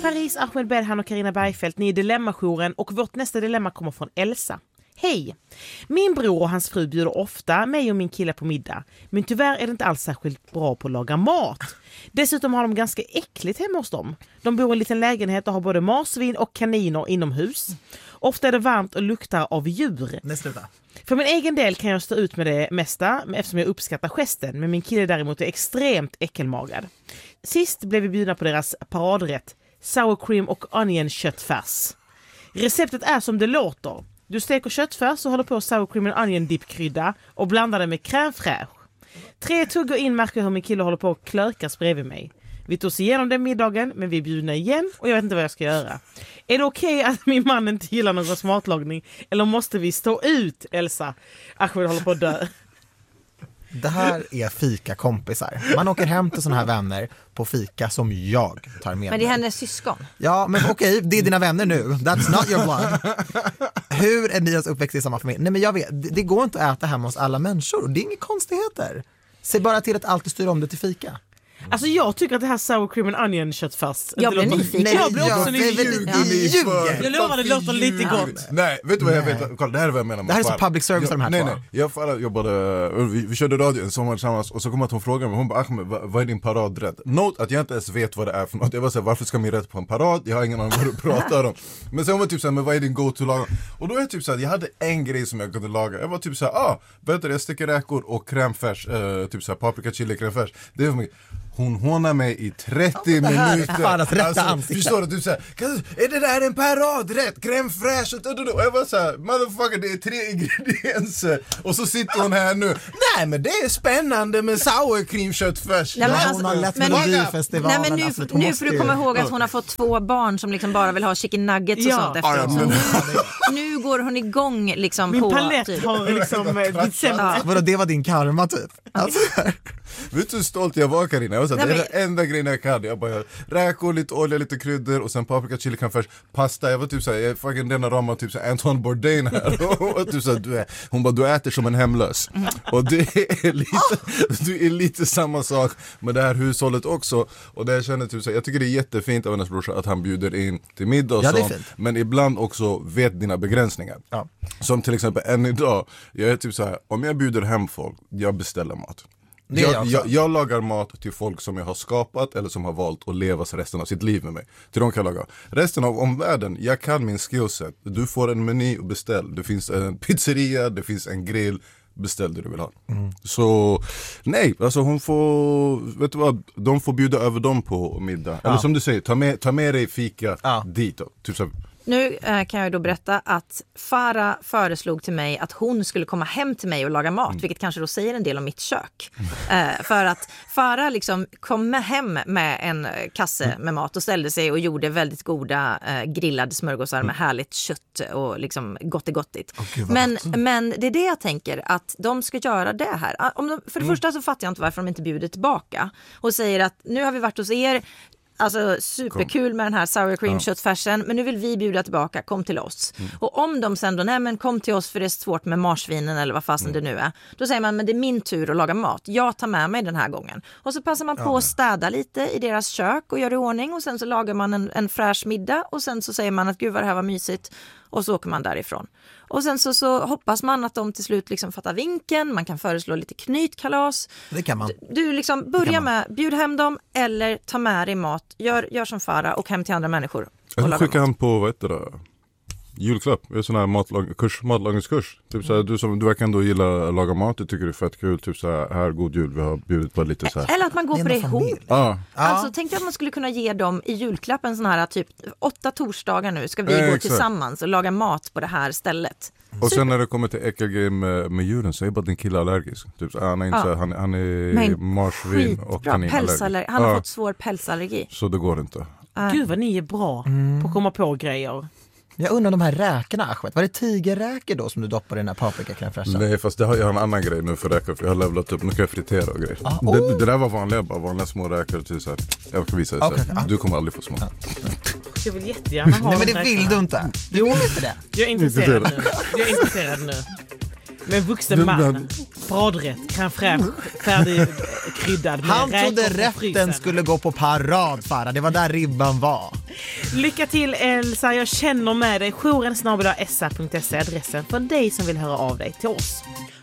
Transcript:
Paris, Ahmed Belhan och Carina Bergfeldt. Ni är Dilemma-jouren och vårt nästa dilemma kommer från Elsa. Hej! Min bror och hans fru bjuder ofta mig och min kille på middag. Men tyvärr är det inte alls särskilt bra på att laga mat. Dessutom har de ganska äckligt hemma hos dem. De bor i en liten lägenhet och har både marsvin och kaniner inomhus. Ofta är det varmt och luktar av djur. För min egen del kan jag stå ut med det mesta eftersom jag uppskattar gesten. Men min kille däremot är extremt äckelmagad. Sist blev vi bjudna på deras paradrätt. Sour cream och onion köttfärs. Receptet är som det låter. Du steker köttfärs och håller på sour cream och onion dip-krydda och blandar det med crème fraîche. 3 tuggor in märker hur min kille håller på att klökas bredvid mig. Vi tog oss igenom den middagen, men vi är bjudna igen och jag vet inte vad jag ska göra. Är det okej att min man inte gillar någon smatlagning eller måste vi stå ut, Elsa? Ahmed håller på att dö. Det här är fika-kompisar. Man åker hem till såna här vänner på fika som jag tar med. Men det är hennes syskon. Ja, men okej, det är dina vänner nu. That's not your blood. Hur är ni uppväxt i samma familj? Nej, men jag vet, det går inte att äta hemma hos alla människor. Det är inga konstigheter. Se bara till att alltid styra om det till fika. Alltså jag tycker att det här sour cream and onion köttfärs. Jag blir nyfiken. Jag blir också nyfiken. Jag lovar, det låter lite gott. Nej, vet du vad jag vet? Kolla, det här är vad jag menar med det här är så public service av de här två. Nej, jag jobbade, vi körde radio en sommar tillsammans och så kom att hon frågade mig, hon bara, Ahmed, vad är din paradrätt? Note att jag inte ens vet vad det är för något. Jag var såhär, varför ska min rätt på en parad? Jag har ingen aning vad du pratar om. Men sen var typ såhär, men vad är din go-to-lag? Och då är jag typ såhär, jag hade en grej som jag kunde laga. Jag var typ såhär, jag steker räkor och crème fraîche, typ såhär paprika, chili, crème fraîche. Det är för mig. Hon hånar mig i 30 minuter. Alltså, förstår du? Du säger, är det där en paradrätt? Crème fraîche och jag var såhär, motherfucker, det är 3 ingredienser. Och så sitter hon här nu. Nej, men det är spännande med sour cream köttfärs. Nej, men hon har lätt Melodifestivalen. Nej, men nu får du komma ihåg att hon har fått 2 barn som liksom bara vill ha chicken nuggets och sånt efteråt. Nu går hon igång liksom min på... Min palett typ. Har liksom... Vadå, det var din karma typ? Alltså. Vet du hur stolt jag var, Carina? Jag var det är den enda grejen jag kan. Jag bara räkor, lite olja, lite kryddor och sen paprika, chili, crème pasta. Jag var typ såhär, jag är fucking denna ramar typ såhär Antoine Bourdain här. Och typ såhär, hon bara, du äter som en hemlös. Och det är lite samma sak med det här hushållet också. Och det jag känner typ såhär, jag tycker det är jättefint av hennes brorsa att han bjuder in till middag och sånt. Men ibland också vet dina begränsningar. Ja. Som till exempel än idag, jag är typ såhär, om jag bjuder hem folk, jag beställer mat. Jag lagar mat till folk som jag har skapat eller som har valt att leva resten av sitt liv med mig. Till de kan jag laga. Resten av omvärlden, jag kan min skillset. Du får en meny och beställ. Det finns en pizzeria, det finns en grill. Beställ det du vill ha. Så nej, alltså hon får, vet du vad, de får bjuda över dem på middag. Eller som du säger, ta med dig fika dit då. Typ så. Nu kan jag då berätta att Farah föreslog till mig att hon skulle komma hem till mig och laga mat, vilket kanske då säger en del om mitt kök. För att Farah liksom kom hem med en kasse med mat och ställde sig och gjorde väldigt goda grillade smörgåsar med härligt kött och liksom gottigt. Men det är det jag tänker, att de ska göra det här. För det första så fattar jag inte varför de inte bjuder tillbaka och säger att nu har vi varit hos er. Alltså superkul med den här sour cream köttfärsen, men nu vill vi bjuda tillbaka, kom till oss. Och om de sen då, nej men kom till oss för det är svårt med marsvinen eller vad fasen det nu är. Då säger man, men det är min tur att laga mat. Jag tar med mig den här gången. Och så passar man på att städa lite i deras kök och gör i ordning och sen så lagar man en fräsch middag och sen så säger man att gud vad det här var mysigt. Och så åker man därifrån. Och sen så hoppas man att de till slut liksom fattar vinken. Man kan föreslå lite knytkalas. Det kan man. Du liksom börja med, bjud hem dem eller ta med dig mat. Gör som Farah och hem till andra människor. Jag skickar han på, vad heter det? Julklapp, det är sån här matlagningskurs. Typ så här, du verkar ändå gilla att laga mat, du tycker det är fett kul. Typ så här god jul, vi har bjudit på lite så här. Eller att man går på det ihop. Alltså tänkte att man skulle kunna ge dem i julklapp en sån här typ 8 torsdagar nu ska vi gå tillsammans och laga mat på det här stället. Och sen när det kommer till äckelgrej med djuren så är bara din kille allergisk. Typ så, han är inte han är marsvin och kaninallergisk. Han har fått svår pälsallergi. Så det går inte. Gud vad ni är bra på att komma på grejer. Jag undrar de här räkorna, Ahmed. Var det tigerräkor då som du doppar i den här paprika-crème? Nej, fast jag har en annan grej nu för räkor. För jag har levlat upp, nu kan jag fritera och grejer. Det där var vanliga små räkor till så här. Jag kan visa dig så här. Du kommer aldrig få små. Jag vill jättegärna ha. Nej, men det vill du inte. Du vill inte det. Jag är intresserad nu. Med en vuxen man, paradrätt, crème fraîche, färdig kryddad. Han trodde rätten skulle gå på parad, Farah. Det var där ribban var. Lycka till Elsa, jag känner med dig. Jouren@sa.se adressen för dig som vill höra av dig till oss.